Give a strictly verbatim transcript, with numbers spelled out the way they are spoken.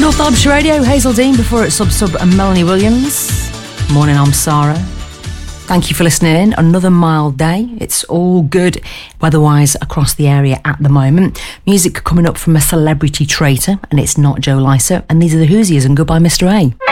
North Derbyshire Radio, Hazel Dean before it's Sub Sub and Melanie Williams. Morning, I'm Sarah. Thank you for listening in. Another mild day. It's all good weather-wise across the area at the moment. Music coming up from a celebrity traitor, and it's not Joe Lycett. And these are the Hoosiers and Goodbye Mister A.